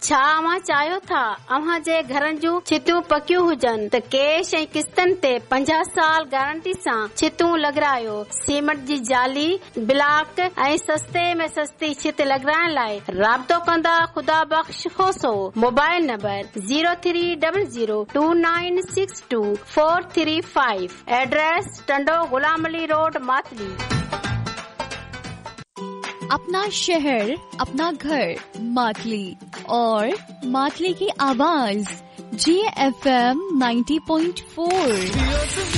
छा अव्हां चाहियो था अव्हां जे घरनि जूं छितूं पकियूं हुजनि त कैश ऐं किस्तनि ते 50 साल गारंटी सां छितूं लॻारायो। सीमेंट जी जाली, ब्लॉक ऐं सस्ते में सस्ती छित लॻाइण लाइ राब्तो कंदा खुदा बख्श खोसो। Mobile number 03002962 address Tando Ghulam Ali road Matali. अपना शहर अपना घर मातली और मातली की आवाज GFM 90.4।